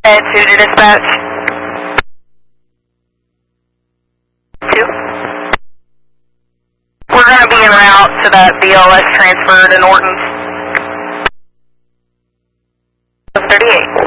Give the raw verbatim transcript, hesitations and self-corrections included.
two to dispatch. Two. We're going to be en route to that B L S transfer to Norton's. thirty-eight.